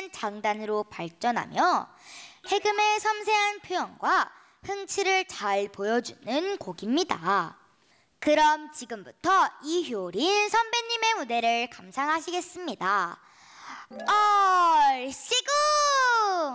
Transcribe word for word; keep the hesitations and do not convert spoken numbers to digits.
있는 장단으로 발전하며 해금의 섬세한 표현과 흥치를 잘 보여주는 곡입니다. 그럼 지금부터 이효린 선배님의 무대를 감상하시겠습니다. 얼씨구!